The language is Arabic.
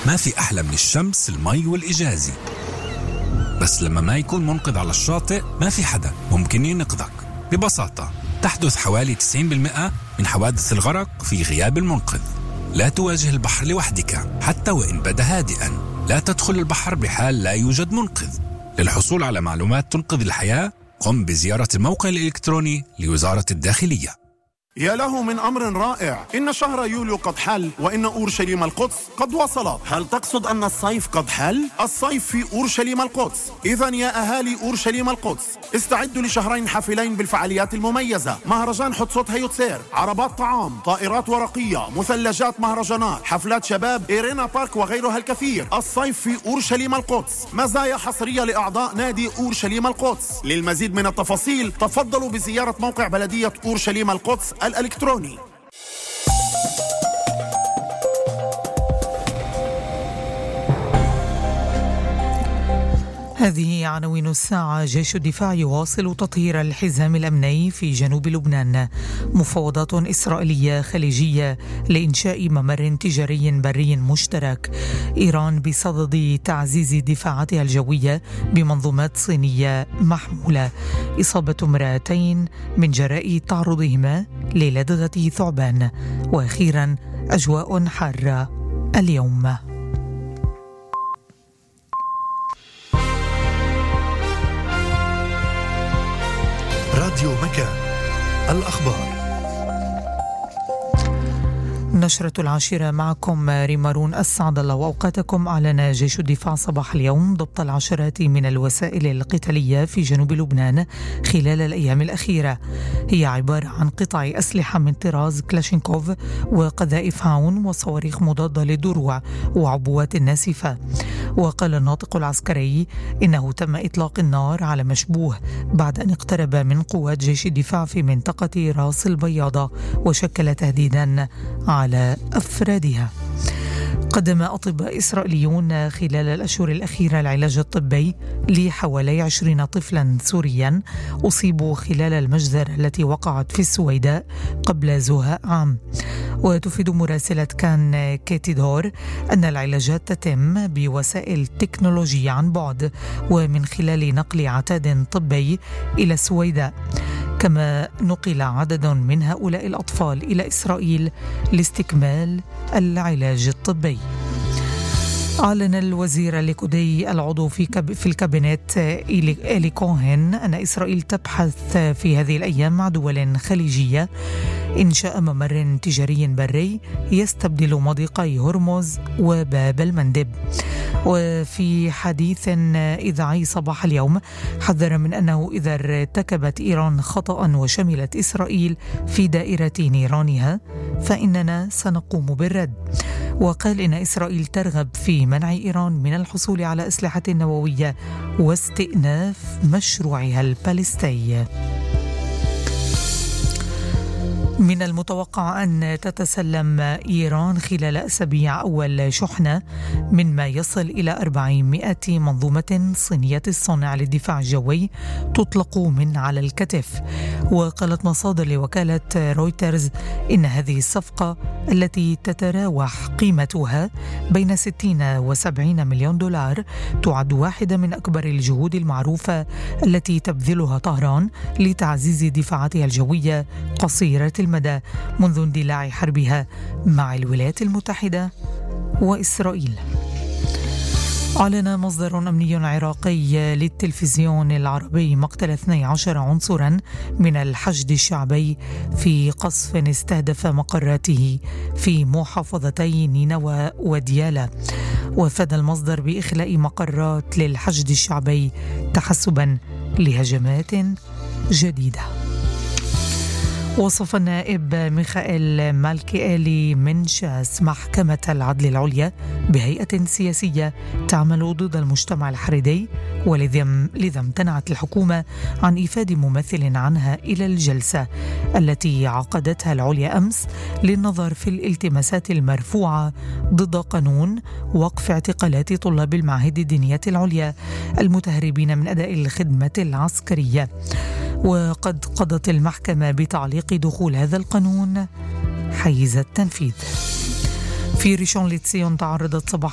ما في أحلى من الشمس، المي والإجازة. بس لما ما يكون منقذ على الشاطئ ما في حدا ممكن ينقذك. ببساطة تحدث حوالي 90% من حوادث الغرق في غياب المنقذ. لا تواجه البحر لوحدك حتى وإن بدا هادئا. لا تدخل البحر بحال لا يوجد منقذ. للحصول على معلومات تنقذ الحياة قم بزيارة الموقع الإلكتروني لوزارة الداخلية. يا له من أمر رائع، إن شهر يوليو قد حل وإن أورشليم القدس قد وصلت. هل تقصد أن الصيف قد حل؟ الصيف في أورشليم القدس. إذن يا أهالي أورشليم القدس استعدوا لشهرين حافلين بالفعاليات المميزة: مهرجان حتسوت هيوتسير، عربات طعام، طائرات ورقية، مثلجات مهرجانات، حفلات شباب، إيرينا بارك وغيرها الكثير. الصيف في أورشليم القدس، مزايا حصرية لأعضاء نادي أورشليم القدس. للمزيد من التفاصيل تفضلوا بزيارة موقع بلدية أورشليم القدس الإلكتروني. هذه عناوين الساعة. جيش الدفاع يواصل تطهير الحزام الأمني في جنوب لبنان. مفاوضات إسرائيلية خليجية لإنشاء ممر تجاري بري مشترك. إيران بصدد تعزيز دفاعاتها الجوية بمنظومات صينية محمولة. إصابة امرأتين من جراء تعرضهما للدغة ثعبان. وأخيرا أجواء حارة اليوم. راديو مكان، الأخبار. نشرة 10 معكم ريمارون. أسعد الله وأوقاتكم. أعلن جيش الدفاع صباح اليوم ضبط العشرات من الوسائل القتالية في جنوب لبنان خلال الأيام الأخيرة. هي عبارة عن قطع أسلحة من طراز كلاشينكوف وقذائف هاون وصواريخ مضادة للدروع وعبوات ناسفة. وقال الناطق العسكري إنه تم إطلاق النار على مشبوه بعد أن اقترب من قوات جيش الدفاع في منطقة راس البياضة وشكل تهديدا على أفرادها. قدم أطباء إسرائيليون خلال الأشهر الأخيرة العلاج الطبي لحوالي 20 طفلا سوريا أصيبوا خلال المجزرة التي وقعت في السويداء قبل زهاء عام. وتفيد مراسلة كان كيتيدور أن العلاجات تتم بوسائل تكنولوجية عن بعد ومن خلال نقل عتاد طبي إلى السويداء. كما نقل عدد من هؤلاء الأطفال إلى إسرائيل لاستكمال العلاج الطبي. أعلن الوزير الليكودي العضو في الكابينت إيلي كوهن أن إسرائيل تبحث في هذه الأيام مع دول خليجية إنشاء ممر تجاري بري يستبدل مضيقي هرمز وباب المندب. وفي حديث إذاعي صباح اليوم حذر من أنه إذا ارتكبت إيران خطأ وشملت إسرائيل في دائرة نيرانها فإننا سنقوم بالرد. وقال إن إسرائيل ترغب في منع إيران من الحصول على أسلحة نووية واستئناف مشروعها الباليستي. من المتوقع أن تتسلم إيران خلال أسابيع أول شحنة من ما يصل إلى 400 منظومة صينية الصنع للدفاع الجوي تطلق من على الكتف. وقالت مصادر لوكالة رويترز إن هذه الصفقة التي تتراوح قيمتها بين 60 و70 مليون دولار تعد واحدة من أكبر الجهود المعروفة التي تبذلها طهران لتعزيز دفاعاتها الجوية قصيرة المدى منذ اندلاع حربها مع الولايات المتحدة وإسرائيل. أعلن مصدر أمني عراقي للتلفزيون العربي مقتل 12 عنصرا من الحشد الشعبي في قصف استهدف مقراته في محافظتي نينوى وديالى. وافاد المصدر بإخلاء مقرات للحشد الشعبي تحسبا لهجمات جديدة. وصف النائب ميخائيل مالكيالي من شاس محكمة العدل العليا بهيئة سياسية تعمل ضد المجتمع الحريدي، ولذا امتنعت الحكومة عن إيفاد ممثل عنها إلى الجلسة التي عقدتها العليا أمس للنظر في الالتماسات المرفوعة ضد قانون وقف اعتقالات طلاب المعاهد الدينية العليا المتهربين من أداء الخدمة العسكرية. وقد قضت المحكمة بتعليق دخول هذا القانون حيز التنفيذ. في ريشون لتسيون تعرضت صباح